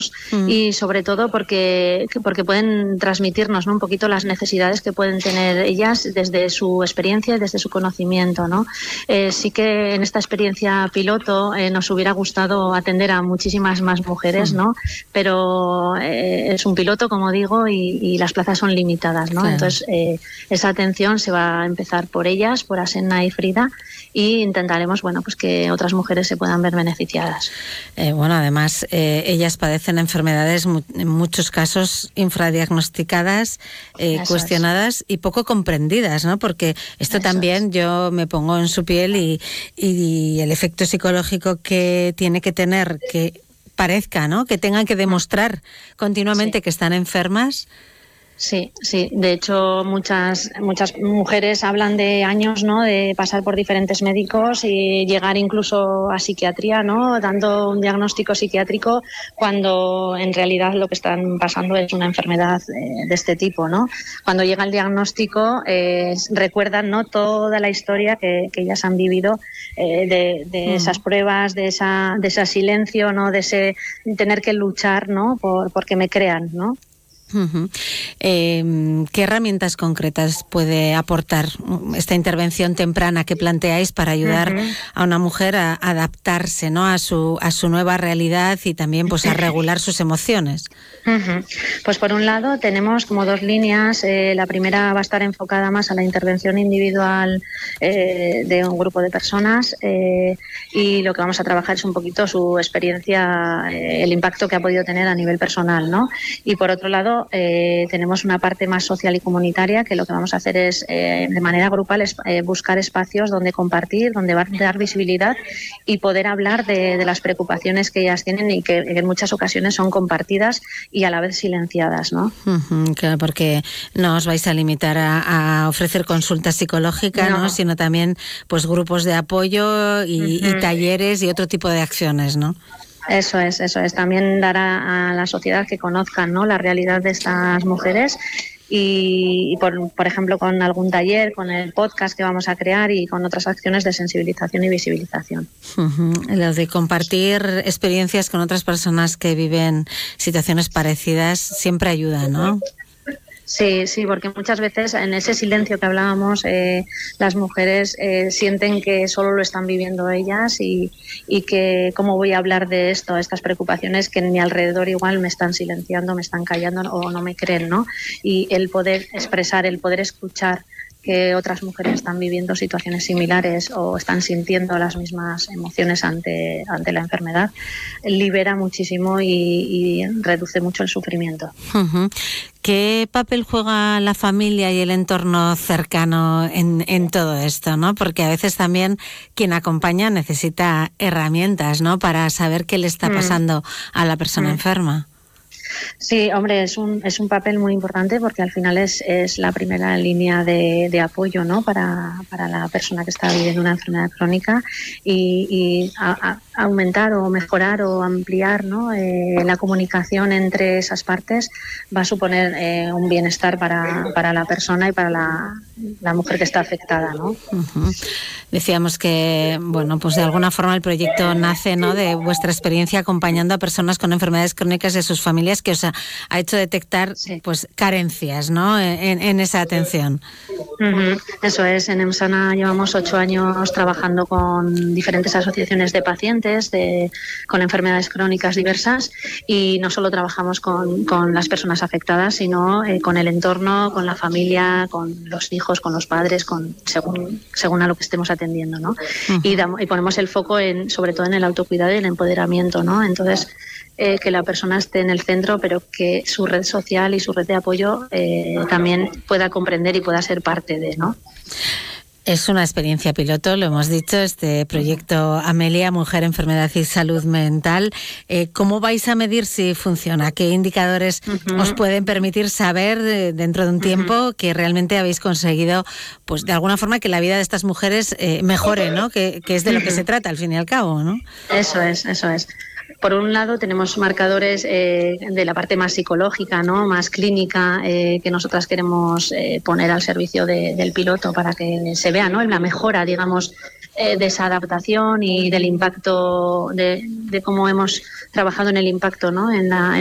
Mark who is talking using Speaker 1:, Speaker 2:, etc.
Speaker 1: y sobre todo porque pueden transmitirnos, ¿no?, un poquito las necesidades que pueden tener ellas desde su experiencia y desde su conocimiento, ¿no? Sí que en esta experiencia piloto nos hubiera gustado atender a muchísimas más mujeres, ¿no? Pero es un piloto, como digo, y las plazas son limitadas, ¿no? Claro. Entonces esa atención se va a empezar por ellas, por Asenna y Frida, y intentaremos, bueno, pues que otras mujeres se puedan ver beneficiadas.
Speaker 2: Bueno, además ellas padecen enfermedades en muchos casos infradiagnosticadas, cuestionadas y poco comprendidas, ¿no? Porque esto también yo me pongo en su piel y el efecto psicológico que tiene que tener, que parezca, ¿no?, que tengan que demostrar continuamente que están enfermas.
Speaker 1: Sí, sí. De hecho, muchas mujeres hablan de años, ¿no?, de pasar por diferentes médicos y llegar incluso a psiquiatría, ¿no?, dando un diagnóstico psiquiátrico, cuando en realidad lo que están pasando es una enfermedad de este tipo, ¿no? Cuando llega el diagnóstico, recuerdan, ¿no?, toda la historia que ellas han vivido, de esas pruebas, de ese silencio, ¿no?, de ese tener que luchar, ¿no?, porque me crean, ¿no?
Speaker 2: ¿Qué herramientas concretas puede aportar esta intervención temprana que planteáis para ayudar a una mujer a adaptarse, ¿no?, a su nueva realidad y también, pues, a regular sus emociones?
Speaker 1: Pues por un lado tenemos como dos líneas. La primera va a estar enfocada más a la intervención individual de un grupo de personas, y lo que vamos a trabajar es un poquito su experiencia, el impacto que ha podido tener a nivel personal, ¿no? Y por otro lado tenemos una parte más social y comunitaria, que lo que vamos a hacer es de manera grupal buscar espacios donde compartir, donde dar visibilidad y poder hablar de las preocupaciones que ellas tienen y que en muchas ocasiones son compartidas y a la vez silenciadas, ¿no?
Speaker 2: Claro, porque no os vais a limitar a ofrecer consulta psicológica, ¿no?, sino también, pues, grupos de apoyo y talleres y otro tipo de acciones, ¿no?
Speaker 1: Eso es. También dar a la sociedad que conozcan, ¿no?, la realidad de estas mujeres y por ejemplo, con algún taller, con el podcast que vamos a crear y con otras acciones de sensibilización y visibilización.
Speaker 2: Lo de compartir experiencias con otras personas que viven situaciones parecidas siempre ayuda, ¿no?
Speaker 1: Sí, porque muchas veces en ese silencio que hablábamos, las mujeres sienten que solo lo están viviendo ellas y que cómo voy a hablar de esto, estas preocupaciones que en mi alrededor igual me están silenciando, me están callando o no me creen, ¿no? Y el poder expresar, el poder escuchar que otras mujeres están viviendo situaciones similares o están sintiendo las mismas emociones ante la enfermedad, libera muchísimo y reduce mucho el sufrimiento.
Speaker 2: ¿Qué papel juega la familia y el entorno cercano en todo esto, ¿no? Porque a veces también quien acompaña necesita herramientas, ¿no?, para saber qué le está pasando a la persona enferma.
Speaker 1: Sí, hombre, es un papel muy importante porque al final es la primera línea de apoyo, ¿no?, para la persona que está viviendo una enfermedad crónica y aumentar o mejorar o ampliar, ¿no?, la comunicación entre esas partes va a suponer un bienestar para la persona y para la mujer que está afectada, ¿no?
Speaker 2: Decíamos que, bueno, pues de alguna forma el proyecto nace, ¿no?, de vuestra experiencia acompañando a personas con enfermedades crónicas y a sus familias, que os ha hecho detectar pues carencias, ¿no?, en esa atención.
Speaker 1: Eso es. En EMSANA llevamos 8 años trabajando con diferentes asociaciones de pacientes con enfermedades crónicas diversas, y no solo trabajamos con las personas afectadas, sino con el entorno, con la familia, con los hijos, con los padres, según a lo que estemos atendiendo, ¿no? Y ponemos el foco sobre todo en el autocuidado y el empoderamiento, ¿no? Entonces, que la persona esté en el centro, pero que su red social y su red de apoyo también pueda comprender y pueda ser parte de, ¿no?
Speaker 2: Es una experiencia piloto, lo hemos dicho, este proyecto Amelia, Mujer, Enfermedad y Salud Mental. ¿Cómo vais a medir si funciona? ¿Qué indicadores os pueden permitir saber dentro de un tiempo que realmente habéis conseguido, pues de alguna forma, que la vida de estas mujeres mejore, ¿no? Que es de lo que se trata al fin y al cabo, ¿no?
Speaker 1: Eso es. por un lado tenemos marcadores de la parte más psicológica, ¿no? Más clínica, que nosotras queremos poner al servicio del piloto para que se vea, ¿no? La mejora, digamos, de esa adaptación y del impacto, de cómo hemos trabajado en el impacto, ¿no? En